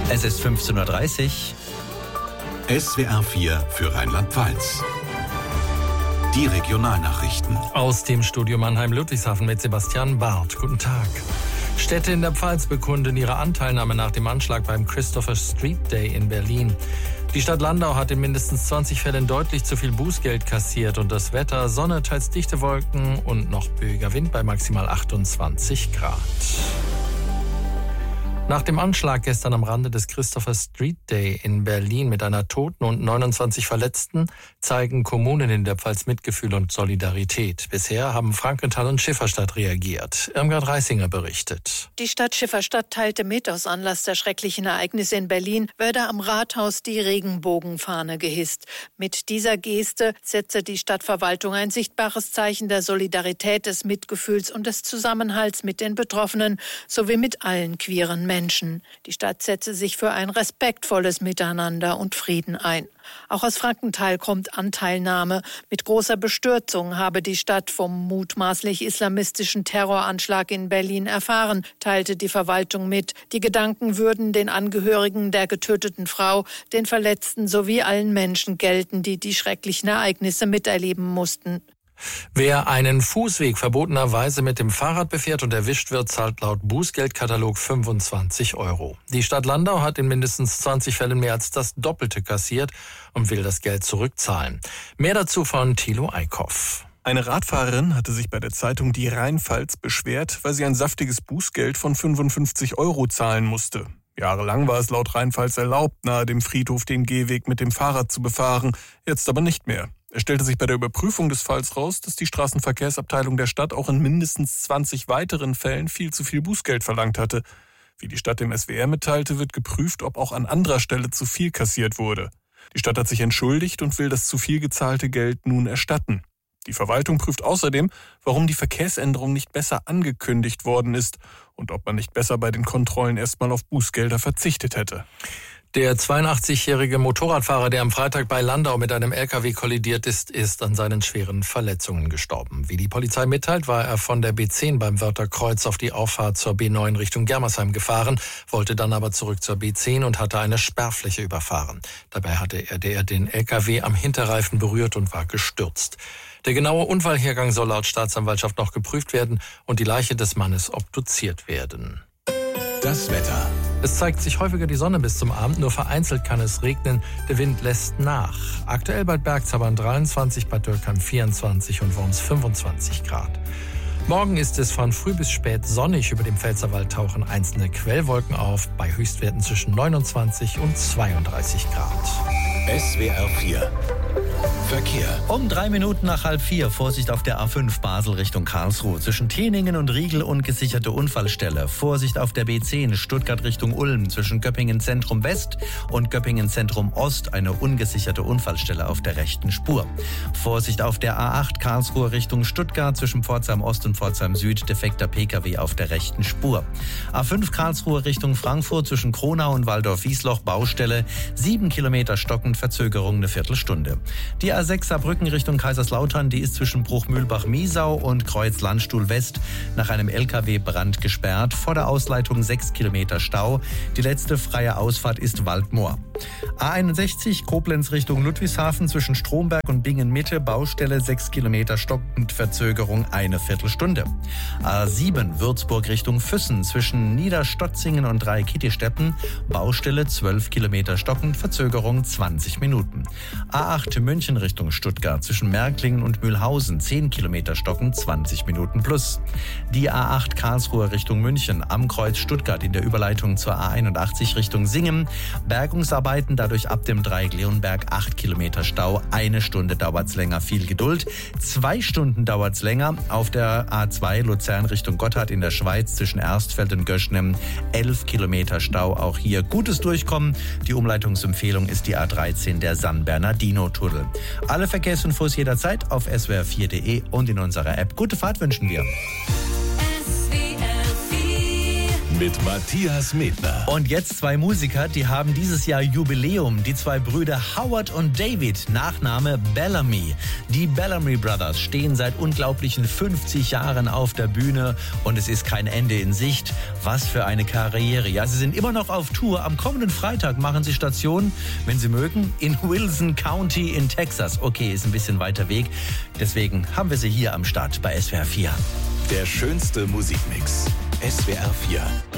Es ist 15.30 Uhr. SWR 4 für Rheinland-Pfalz. Die Regionalnachrichten. Aus dem Studio Mannheim-Ludwigshafen mit Sebastian Barth. Guten Tag. Städte in der Pfalz bekunden ihre Anteilnahme nach dem Anschlag beim Christopher Street Day in Berlin. Die Stadt Landau hat in mindestens 20 Fällen deutlich zu viel Bußgeld kassiert und das Wetter: Sonne, teils dichte Wolken und noch böiger Wind bei maximal 28 Grad. Nach dem Anschlag gestern am Rande des Christopher Street Day in Berlin mit einer Toten und 29 Verletzten zeigen Kommunen in der Pfalz Mitgefühl und Solidarität. Bisher haben Frankenthal und Schifferstadt reagiert. Irmgard Reisinger berichtet. Die Stadt Schifferstadt teilte mit, aus Anlass der schrecklichen Ereignisse in Berlin werde am Rathaus die Regenbogenfahne gehisst. Mit dieser Geste setzte die Stadtverwaltung ein sichtbares Zeichen der Solidarität, des Mitgefühls und des Zusammenhalts mit den Betroffenen sowie mit allen queeren Menschen. Die Stadt setze sich für ein respektvolles Miteinander und Frieden ein. Auch aus Frankenthal kommt Anteilnahme. Mit großer Bestürzung habe die Stadt vom mutmaßlich islamistischen Terroranschlag in Berlin erfahren, teilte die Verwaltung mit. Die Gedanken würden den Angehörigen der getöteten Frau, den Verletzten sowie allen Menschen gelten, die die schrecklichen Ereignisse miterleben mussten. Wer einen Fußweg verbotenerweise mit dem Fahrrad befährt und erwischt wird, zahlt laut Bußgeldkatalog 25 €. Die Stadt Landau hat in mindestens 20 Fällen mehr als das Doppelte kassiert und will das Geld zurückzahlen. Mehr dazu von Thilo Eickhoff. Eine Radfahrerin hatte sich bei der Zeitung Die Rheinpfalz beschwert, weil sie ein saftiges Bußgeld von 55 € zahlen musste. Jahrelang war es laut Rheinpfalz erlaubt, nahe dem Friedhof den Gehweg mit dem Fahrrad zu befahren, jetzt aber nicht mehr. Es stellte sich bei der Überprüfung des Falls raus, dass die Straßenverkehrsabteilung der Stadt auch in mindestens 20 weiteren Fällen viel zu viel Bußgeld verlangt hatte. Wie die Stadt dem SWR mitteilte, wird geprüft, ob auch an anderer Stelle zu viel kassiert wurde. Die Stadt hat sich entschuldigt und will das zu viel gezahlte Geld nun erstatten. Die Verwaltung prüft außerdem, warum die Verkehrsänderung nicht besser angekündigt worden ist und ob man nicht besser bei den Kontrollen erstmal auf Bußgelder verzichtet hätte. Der 82-jährige Motorradfahrer, der am Freitag bei Landau mit einem LKW kollidiert ist an seinen schweren Verletzungen gestorben. Wie die Polizei mitteilt, war er von der B10 beim Wörtherkreuz auf die Auffahrt zur B9 Richtung Germersheim gefahren, wollte dann aber zurück zur B10 und hatte eine Sperrfläche überfahren. Dabei hatte er den LKW am Hinterreifen berührt und war gestürzt. Der genaue Unfallhergang soll laut Staatsanwaltschaft noch geprüft werden und die Leiche des Mannes obduziert werden. Das Wetter. Es zeigt sich häufiger die Sonne bis zum Abend, nur vereinzelt kann es regnen. Der Wind lässt nach. Aktuell Bad Bergzabern 23, Bad Dürkheim 24 und Worms 25 Grad. Morgen ist es von früh bis spät sonnig. Über dem Pfälzerwald tauchen einzelne Quellwolken auf, bei Höchstwerten zwischen 29 und 32 Grad. SWR 4 Verkehr. Um 3 Minuten nach 3:30. Vorsicht auf der A5 Basel Richtung Karlsruhe. Zwischen Teningen und Riegel ungesicherte Unfallstelle. Vorsicht auf der B10 Stuttgart Richtung Ulm. Zwischen Göppingen Zentrum West und Göppingen Zentrum Ost eine ungesicherte Unfallstelle auf der rechten Spur. Vorsicht auf der A8 Karlsruhe Richtung Stuttgart. Zwischen Pforzheim Ost und Pforzheim Süd defekter Pkw auf der rechten Spur. A5 Karlsruhe Richtung Frankfurt. Zwischen Kronau und Waldorf-Wiesloch Baustelle. 7 Kilometer stockend, Verzögerung eine Viertelstunde. Die A6 Saarbrücken Richtung Kaiserslautern, die ist zwischen Bruchmühlbach-Miesau und Kreuz-Landstuhl West nach einem LKW-Brand gesperrt. Vor der Ausleitung 6 Kilometer Stau. Die letzte freie Ausfahrt ist Waldmoor. A61 Koblenz Richtung Ludwigshafen zwischen Stromberg und Bingen-Mitte. Baustelle 6 Kilometer stockend, Verzögerung eine Viertelstunde. A7 Würzburg Richtung Füssen zwischen Niederstotzingen und Dreikitti-Steppen. Baustelle 12 Kilometer stockend, Verzögerung 20 Minuten. A8 München Richtung Stuttgart zwischen Märklingen und Mühlhausen 10 Kilometer stockend, 20 Minuten plus. Die A8 Karlsruhe Richtung München am Kreuz Stuttgart in der Überleitung zur A81 Richtung Singen. Bergungsarbeiten dadurch ab dem Dreieck Leonberg 8 Kilometer Stau. 1 Stunde dauert's länger, viel Geduld. 2 Stunden dauert's länger auf der A2 Luzern Richtung Gotthard in der Schweiz zwischen Erstfeld und Göschnem. 11 Kilometer Stau, auch hier gutes Durchkommen. Die Umleitungsempfehlung ist die A13 der San Bernardino-Tunnel. Alle Verkehrsinfos jederzeit auf swr4.de und in unserer App. Gute Fahrt wünschen wir. mit Matthias Medner. Und jetzt zwei Musiker, die haben dieses Jahr Jubiläum. Die zwei Brüder Howard und David, Nachname Bellamy. Die Bellamy Brothers stehen seit unglaublichen 50 Jahren auf der Bühne und es ist kein Ende in Sicht. Was für eine Karriere. Ja, sie sind immer noch auf Tour. Am kommenden Freitag machen sie Station, wenn sie mögen, in Wilson County in Texas. Okay, ist ein bisschen weiter Weg. Deswegen haben wir sie hier am Start bei SWR 4. Der schönste Musikmix. SWR 4.